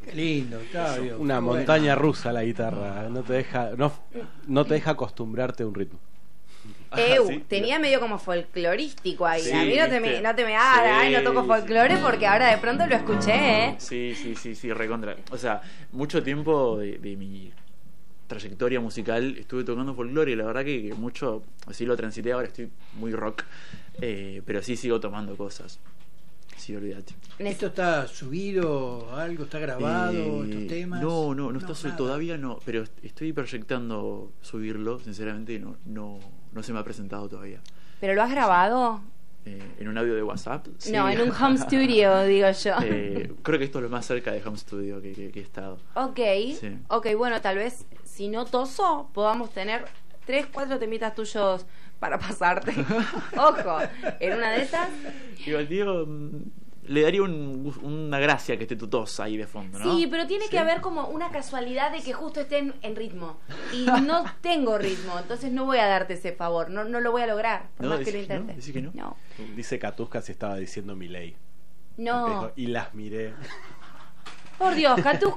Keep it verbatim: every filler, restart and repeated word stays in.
Qué lindo, está bien. Una Bueno. montaña rusa la guitarra, no te deja, no, no te deja acostumbrarte a un ritmo. Eu, Ah, ¿sí? tenía medio como folclorístico ahí. Sí, a mí no te me, ¿viste? no te me hagas, Sí, ay, no toco folclore sí. porque ahora de pronto lo escuché, ¿eh? Sí, sí, sí, sí, recontra. O sea, mucho tiempo de, de mi trayectoria musical estuve tocando folclore y la verdad que, que mucho, así lo transité, ahora estoy muy rock, eh, pero sí sigo tomando cosas. Sí, olvídate. ¿Esto está subido? ¿Algo está grabado? Eh, ¿Estos temas? No, no, no está su- nada. todavía no, pero est- estoy proyectando subirlo, sinceramente no, no, no se me ha presentado todavía. ¿Pero lo has grabado? Eh, en un audio de WhatsApp. Sí. No, en un home studio, digo yo. Eh, creo que esto es lo más cerca de home studio que, que- que he estado. Ok, Sí. ok, bueno, tal vez si no toso, podamos tener tres, cuatro temitas tuyos para pasarte. Ojo, en una de esas. Igual, Diego, mm, le daría un- una gracia que esté tu tos ahí de fondo, ¿no? Sí, pero tiene ¿Sí? que haber como una casualidad de que justo esté en, en ritmo. Y no tengo ritmo, entonces no voy a darte ese favor, no, no lo voy a lograr, por No, más que lo decís que no, intente. decís que no. No, Dice Catuska si estaba diciendo Milei. no. Y las miré. Por Dios, Catu,